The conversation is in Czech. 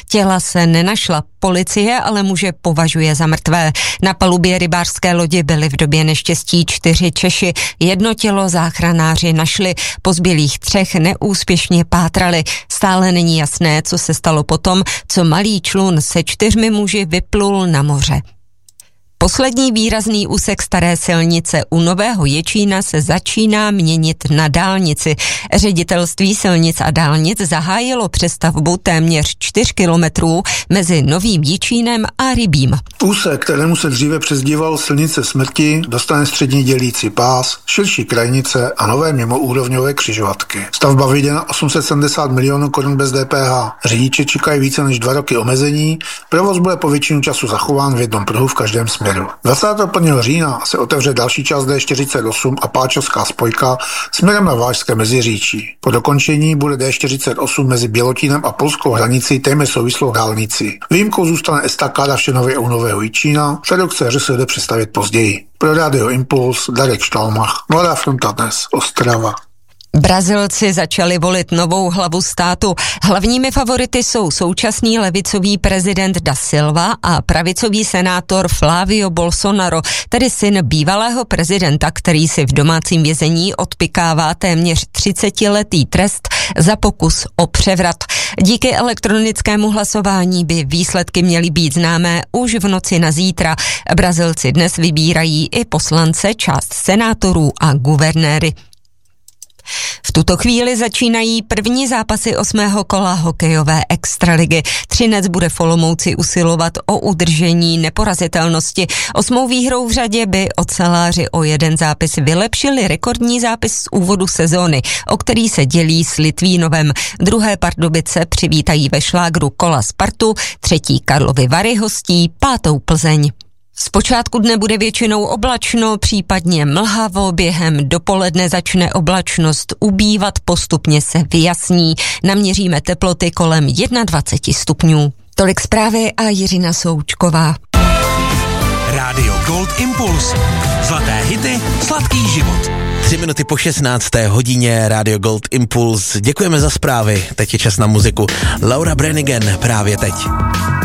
Těla se nenašla. Policie ale muže považuje za mrtvé. Na palubě rybářské lodi byli v době neštěstí 4 Češi. Jedno tělo záchranáři našli, po zbylých 3 neúspěšně pátrali. Stále není jasné, co se stalo potom, co malý člun se 4 muži vyplul na moře. Poslední výrazný úsek staré silnice u Nového Jičína se začíná měnit na dálnici. Ředitelství silnic a dálnic zahájilo přestavbu téměř 4 kilometrů mezi Novým Jičínem a Rybím. Úsek, kterému se dříve přezdíval silnice smrti, dostane střední dělící pás, širší krajnice a nové mimoúrovňové křižovatky. Stavba vyjde na 870 milionů korun bez DPH. Řidiči čekají více než 2 roky omezení, provoz bude po většinu času zachován v jednom pruhu v každém směru. 21. října se otevře další část D48 a Páčovská spojka směrem na Valašské Meziříčí. Po dokončení bude D48 mezi Bělotínem a polskou hranicí téměř souvislou dálnicí. Výjimkou zůstane estakáda v Šenově u Nového Jičína, předok se jde představit později. Pro Radio Impuls Darek Štalmach, Mladá fronta dnes, Ostrava. Brazilci začali volit novou hlavu státu. Hlavními favority jsou současný levicový prezident Da Silva a pravicový senátor Flávio Bolsonaro, tedy syn bývalého prezidenta, který si v domácím vězení odpykává téměř 30letý trest za pokus o převrat. Díky elektronickému hlasování by výsledky měly být známé už v noci na zítra. Brazilci dnes vybírají i poslance, část senátorů a guvernéry. V tuto chvíli začínají první zápasy 8. kola hokejové extraligy. Třinec bude v Olomouci usilovat o udržení neporazitelnosti. 8. výhrou v řadě by oceláři o 1 zápis vylepšili rekordní zápis z úvodu sezóny, o který se dělí s Litvínovem. Druhé Pardubice přivítají ve šlágru kola Spartu, 3. Karlovy Vary hostí 5. Plzeň. Zpočátku dne bude většinou oblačno, případně mlhavo, během dopoledne začne oblačnost ubývat, postupně se vyjasní. Naměříme teploty kolem 21 stupňů. Tolik zprávy a Jiřina Součková. Rádio Gold Impuls. Zlaté hity, sladký život. 3 minuty po 16. hodině Radio Gold Impuls. Děkujeme za zprávy, teď je čas na muziku. Laura Branigan právě teď.